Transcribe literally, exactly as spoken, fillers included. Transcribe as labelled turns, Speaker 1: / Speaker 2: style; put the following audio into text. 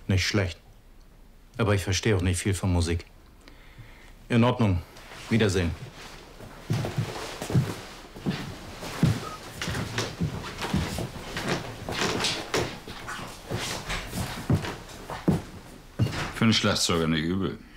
Speaker 1: Nicht schlecht. Aber ich verstehe auch nicht viel von Musik. In Ordnung. Wiedersehen.
Speaker 2: Für einen Schlagzeuger nicht übel.